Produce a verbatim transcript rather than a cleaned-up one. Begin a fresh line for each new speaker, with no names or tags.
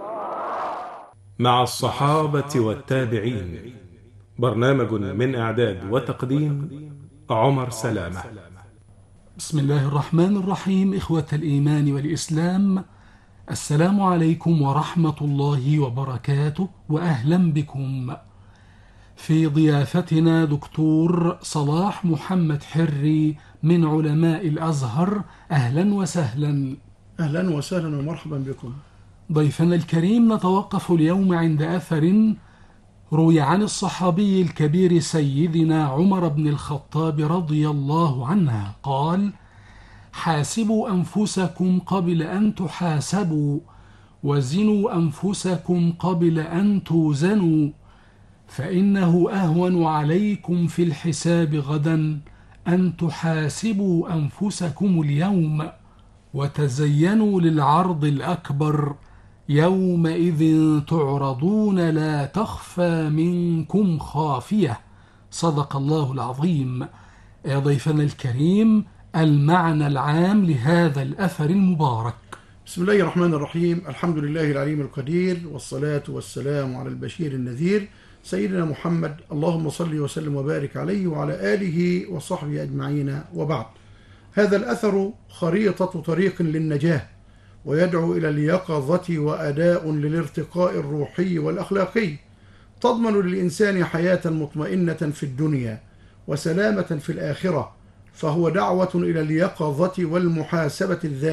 مع الصحابة والتابعين، برنامج من إعداد وتقديم عمر سلامة.
بسم الله الرحمن الرحيم. إخوة الإيمان والإسلام، السلام عليكم ورحمة الله وبركاته، وأهلا بكم. في ضيافتنا دكتور صلاح محمد حري من علماء الأزهر. أهلا وسهلا.
أهلا وسهلا ومرحبا بكم.
ضيفنا الكريم، نتوقف اليوم عند أثر روي عن الصحابي الكبير سيدنا عمر بن الخطاب رضي الله عنه قال: حاسبوا أنفسكم قبل أن تحاسبوا، وزنوا أنفسكم قبل أن توزنوا، فإنه أهون عليكم في الحساب غدا أن تحاسبوا أنفسكم اليوم، وتزينوا للعرض الأكبر، يومئذ تعرضون لا تخفى منكم خافية. صدق الله العظيم. يا ضيفنا الكريم، المعنى العام لهذا الأثر المبارك.
بسم الله الرحمن الرحيم. الحمد لله العليم القدير، والصلاة والسلام على البشير النذير سيدنا محمد، اللهم صل وسلم وبارك عليه وعلى آله وصحبه أجمعين، وبعد. هذا الأثر خريطة طريق للنجاة، ويدعو إلى اليقظة وأداء للارتقاء الروحي والأخلاقي، تضمن للإنسان حياة مطمئنة في الدنيا وسلامة في الآخرة، فهو دعوة إلى اليقظة والمحاسبة الذاتية